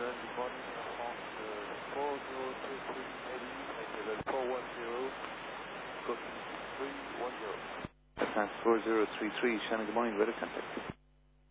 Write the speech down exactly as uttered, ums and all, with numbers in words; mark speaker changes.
Speaker 1: Shannon, good morning. France uh, four zero two three Eddie at level four one zero, copy three one zero.
Speaker 2: France four zero three three, Shannon, good morning, weather contact.